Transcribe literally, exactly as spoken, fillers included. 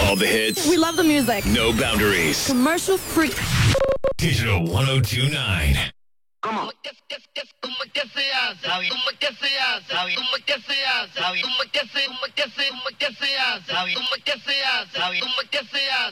All the hits. We love the music. No boundaries. Commercial free. Digital one oh two nine. ¿Cómo? ¿Cómo que se hace? ¿Cómo que se hace? ¿Cómo que se hace? ¿Cómo que se, cómo que se, cómo que se hace? ¿Cómo que se hace? ¿Cómo que se hace?